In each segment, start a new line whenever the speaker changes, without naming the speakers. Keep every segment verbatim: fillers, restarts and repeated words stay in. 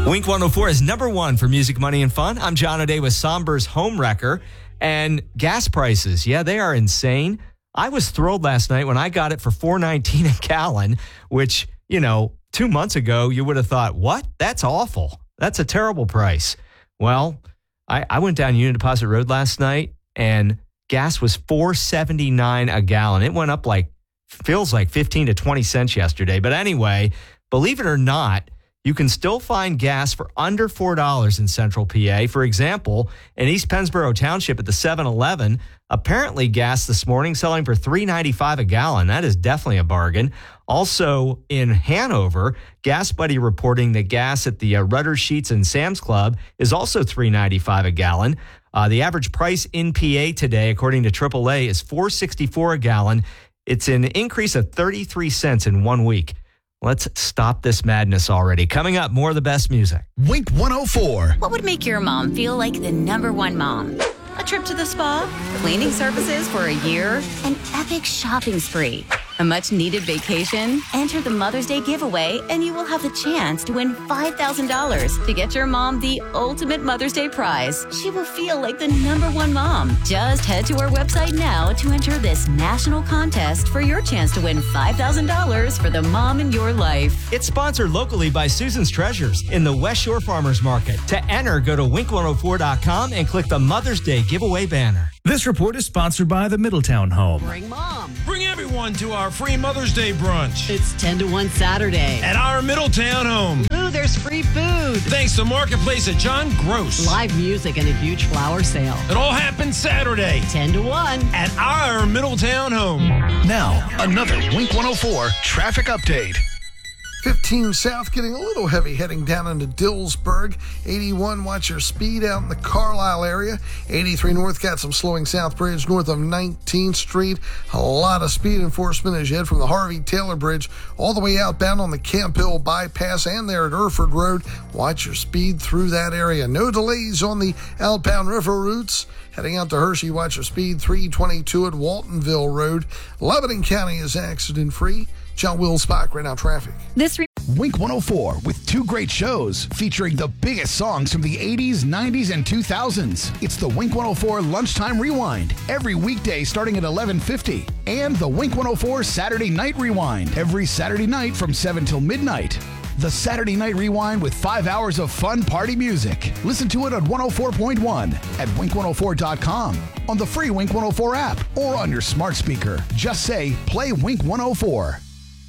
Wink one oh four is number one for music, money, and fun. I'm John O'Day with Somber's Home Wrecker. And gas prices, yeah, they are insane. I was thrilled last night when I got it for four nineteen a gallon, which, you know, two months ago, you would have thought, what? That's awful. That's a terrible price. Well, I, I went down Union Deposit Road last night, and gas was four seventy-nine a gallon. It went up like, feels like fifteen to twenty cents yesterday. But anyway, believe it or not, you can still find gas for under four dollars in Central P A. For example, in East Pennsboro Township at the seven eleven, apparently gas this morning selling for three ninety-five a gallon. That is definitely a bargain. Also in Hanover, Gas Buddy reporting that gas at the uh, Rudder Sheets and Sam's Club is also three ninety-five a gallon. Uh, the average price in P A today, according to triple A, is four sixty-four a gallon. It's an increase of thirty-three cents in one week. Let's stop this madness already. Coming up, more of the best music.
Wink one oh four.
What would make your mom feel like the number one mom? A trip to the spa? Cleaning services for a year? An epic shopping spree? A much-needed vacation? Enter the Mother's Day giveaway, and you will have the chance to win five thousand dollars to get your mom the ultimate Mother's Day prize. She will feel like the number one mom. Just head to our website now to enter this national contest for your chance to win five thousand dollars for the mom in your life.
It's sponsored locally by Susan's Treasures in the West Shore Farmers Market. To enter, go to wink one oh four dot com and click the Mother's Day giveaway banner.
This report is sponsored by the Middletown Home.
Bring mom.
Bring everyone to our free Mother's Day brunch.
It's ten to one Saturday.
At our Middletown home.
Ooh, there's free food.
Thanks to Marketplace at John Gross.
Live music and a huge flower sale.
It all happens Saturday.
ten to one.
At our Middletown home.
Now, another Wink one oh four traffic update.
fifteen South getting a little heavy heading down into Dillsburg. eighty-one, watch your speed out in the Carlisle area. eighty-three North got some slowing South Bridge north of nineteenth Street. A lot of speed enforcement as you head from the Harvey Taylor Bridge all the way outbound on the Camp Hill bypass and there at Erford Road. Watch your speed through that area. No delays on the outbound river routes. Heading out to Hershey, watch your speed three twenty-two at Waltonville Road. Lebanon County is accident free. John Will Spock right now traffic.
This re-
Wink one oh four with two great shows featuring the biggest songs from the eighties, nineties, and two thousands. It's the Wink one oh four Lunchtime Rewind every weekday starting at eleven fifty. And the Wink one oh four Saturday Night Rewind every Saturday night from seven till midnight. The Saturday Night Rewind with five hours of fun party music. Listen to it at one oh four point one, at wink one oh four dot com, on the free Wink one oh four app, or on your smart speaker. Just say, play Wink one oh four.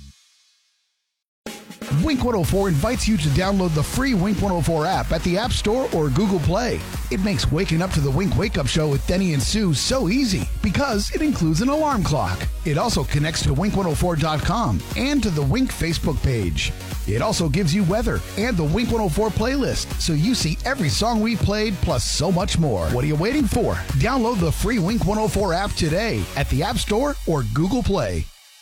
Wink one oh four invites you to download the free Wink one oh four app at the App Store or Google Play. It makes waking up to the Wink Wake Up Show with Denny and Sue so easy because it includes an alarm clock. It also connects to wink one oh four dot com and to the Wink Facebook page. It also gives you weather and the Wink one oh four playlist, so you see every song we've played plus so much more. What are you waiting for? Download the free Wink one oh four app today at the App Store or Google Play.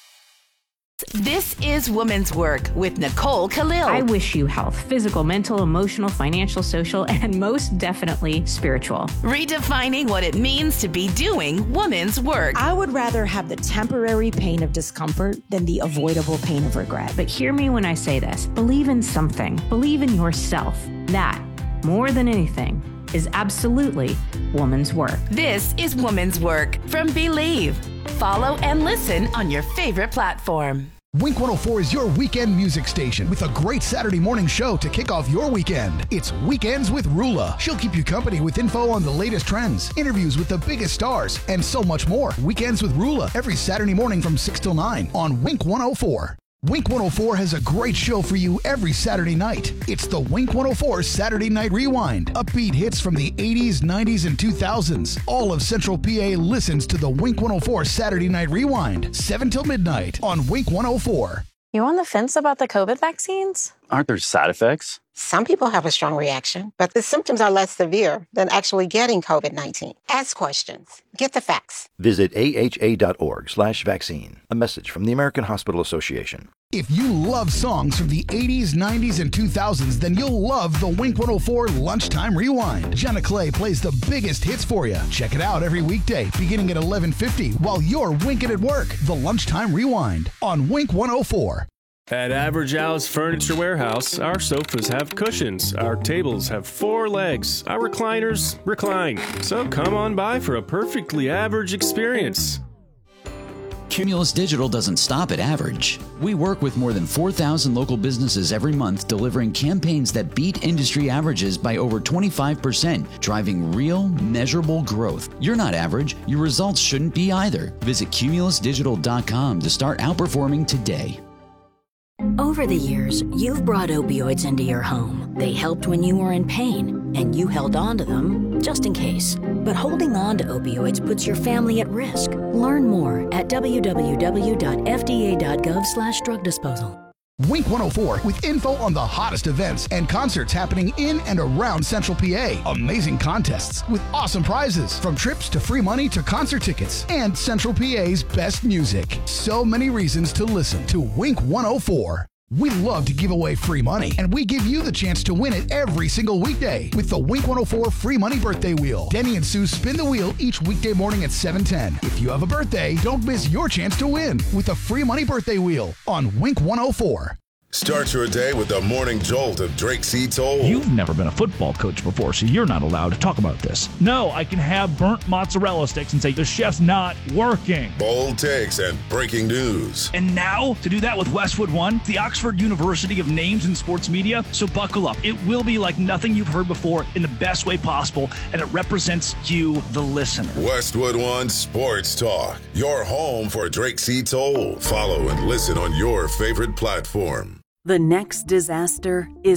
This is Woman's Work with Nicole Khalil.
I wish you health, physical, mental, emotional, financial, social, and most definitely spiritual.
Redefining what it means to be doing woman's work.
I would rather have the temporary pain of discomfort than the avoidable pain of regret.
But hear me when I say this. Believe in something. Believe in yourself. That, more than anything, is absolutely woman's work.
This is Woman's Work from Believe. Follow and listen on your favorite platform.
Wink one oh four is your weekend music station with a great Saturday morning show to kick off your weekend. It's Weekends with Rula. She'll keep you company with info on the latest trends, interviews with the biggest stars, and so much more. Weekends with Rula every Saturday morning from six till nine on Wink one oh four. Wink one oh four has a great show for you every Saturday night. It's the Wink one oh four Saturday Night Rewind. Upbeat hits from the eighties, nineties, and two thousands. All of Central P A listens to the Wink one oh four Saturday Night Rewind, seven till midnight on Wink one oh four.
You on the fence about the COVID vaccines?
Aren't there side effects?
Some people have a strong reaction, but the symptoms are less severe than actually getting COVID nineteen. Ask questions. Get the facts.
Visit A H A dot org slash vaccine. A message from the American Hospital Association.
If you love songs from the eighties, nineties, and two thousands, then you'll love the Wink one oh four Lunchtime Rewind. Jenna Clay plays the biggest hits for you. Check it out every weekday, beginning at eleven fifty, while you're winking at work. The Lunchtime Rewind on Wink one oh four.
At Average Al's Furniture Warehouse, our sofas have cushions, our tables have four legs, our recliners recline. So come on by for a perfectly average experience.
Cumulus Digital doesn't stop at average. We work with more than four thousand local businesses every month, delivering campaigns that beat industry averages by over twenty-five percent, driving real, measurable growth. You're not average. Your results shouldn't be either. Visit cumulus digital dot com to start outperforming today.
Over the years, you've brought opioids into your home. They helped when you were in pain, and you held on to them just in case. But holding on to opioids puts your family at risk. Learn more at w w w dot f d a dot gov slash drug disposal.
Wink one oh four with info on the hottest events and concerts happening in and around Central P A. Amazing contests with awesome prizes, from trips to free money to concert tickets, and Central P A's best music. So many reasons to listen to Wink one oh four. We love to give away free money, and we give you the chance to win it every single weekday with the Wink one oh four Free Money Birthday Wheel. Denny and Sue spin the wheel each weekday morning at seven ten. If you have a birthday, don't miss your chance to win with the Free Money Birthday Wheel on Wink one oh four.
Start your day with the morning jolt of Drake C. Toll.
You've never been a football coach before, so you're not allowed to talk about this. No, I can have burnt mozzarella sticks and say the chef's not working.
Bold takes and breaking news.
And now, to do that with Westwood One, the Oxford University of names in sports media. So buckle up. It will be like nothing you've heard before in the best way possible, and it represents you, the listener.
Westwood One Sports Talk, your home for Drake C. Toll. Follow and listen on your favorite platform.
The next disaster is